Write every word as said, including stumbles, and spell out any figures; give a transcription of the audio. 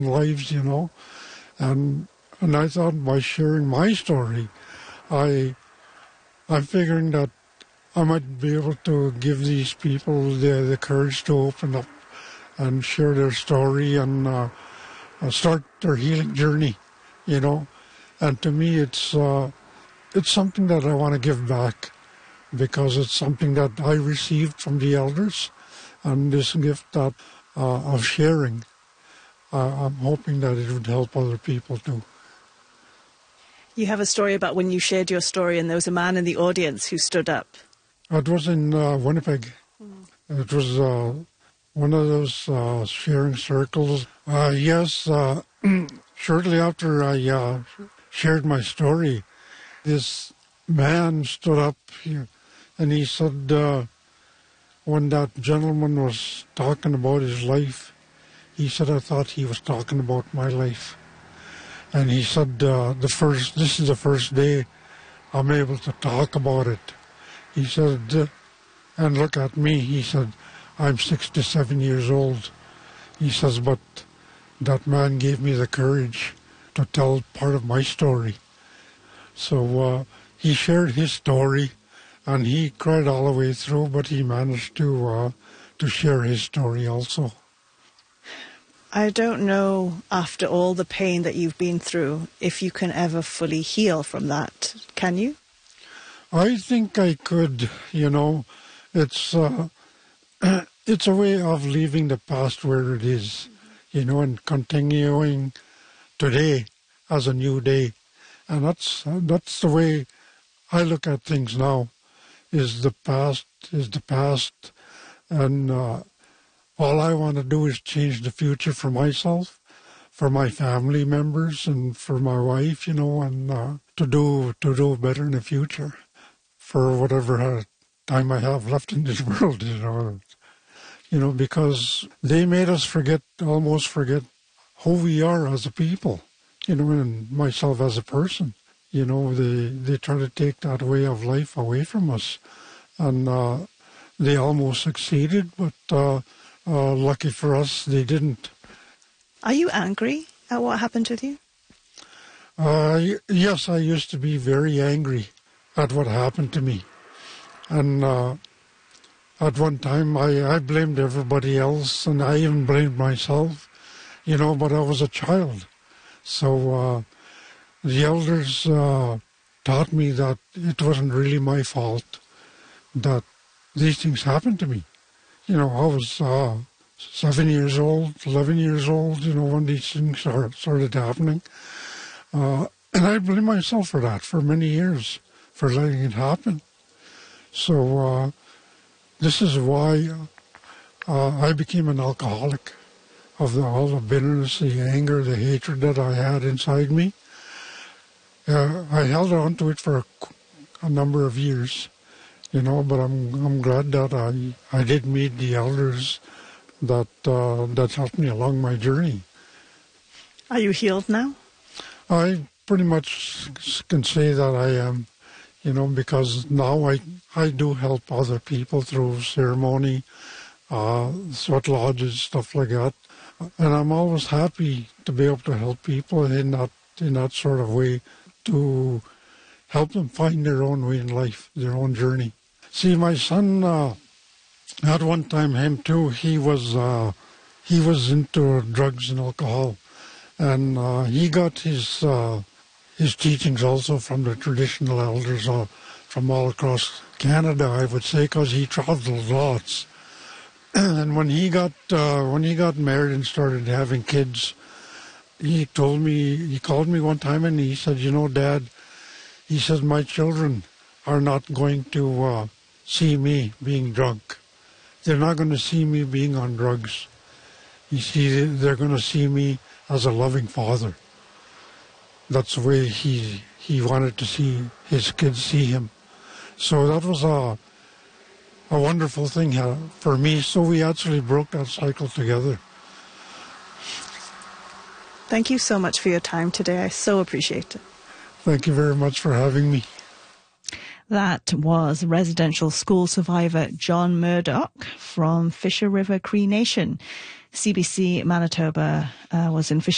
lives, you know. And and I thought by sharing my story, I, I'm figuring that I might be able to give these people the, the courage to open up and share their story and uh, start their healing journey, you know. And to me, it's uh, it's something that I want to give back, because it's something that I received from the elders, and this gift that uh, of sharing, uh, I'm hoping that it would help other people too. You have a story about when you shared your story and there was a man in the audience who stood up. It was in uh, Winnipeg. Mm. It was uh, one of those uh, sharing circles. Uh, yes, uh, shortly after I uh, shared my story, this man stood up here and he said, uh, when that gentleman was talking about his life, he said, I thought he was talking about my life. And he said, uh, the first, this is the first day I'm able to talk about it. He said, uh, and look at me, he said, I'm sixty-seven years old. He says, but that man gave me the courage to tell part of my story. So uh, he shared his story, and he cried all the way through, but he managed to uh, to share his story also. I don't know, after all the pain that you've been through, if you can ever fully heal from that. Can you? I think I could, you know. It's uh, it's a way of leaving the past where it is, you know, and continuing today as a new day. And that's that's the way I look at things now. Is the past is the past, and uh, all I want to do is change the future for myself, for my family members, and for my wife, you know, and uh, to do to do better in the future, for whatever uh, time I have left in this world, you know, you know, because they made us forget, almost forget, who we are as a people, you know, and myself as a person. You know, they they try to take that way of life away from us, and uh, they almost succeeded, but. Uh, Uh, lucky for us, they didn't. Are you angry at what happened with you? Uh, yes, I used to be very angry at what happened to me. And uh, at one time, I, I blamed everybody else, and I even blamed myself, you know, but I was a child. So uh, the elders uh, taught me that it wasn't really my fault that these things happened to me. You know, I was uh, seven years old, eleven years old, you know, when these things started, started happening. Uh, and I blame myself for that for many years, for letting it happen. So uh, this is why uh, I became an alcoholic, of the, all the bitterness, the anger, the hatred that I had inside me. Uh, I held on to it for a, a number of years. You know, but I'm I'm glad that I, I did meet the elders that uh, that helped me along my journey. Are you healed now? I pretty much can say that I am, you know, because now I I do help other people through ceremony, uh, sweat lodges, stuff like that, and I'm always happy to be able to help people in that in that sort of way, to help them find their own way in life, their own journey. See, my son, uh, at one time, him too, he was uh, he was into drugs and alcohol, and uh, he got his uh, his teachings also from the traditional elders uh, from all across Canada, I would say, because he traveled lots. And when he got uh, when he got married and started having kids, he told me, he called me one time and he said, "You know, Dad," he says, "my children are not going to uh, see me being drunk. They're not going to see me being on drugs. You see, they're going to see me as a loving father." That's the way he he wanted to see his kids see him. So that was a a wonderful thing for me. So we actually broke that cycle together. Thank you so much for your time today. I so appreciate it. Thank you very much for having me. That was residential school survivor John Murdoch from Fisher River Cree Nation. C B C Manitoba uh, was in Fisher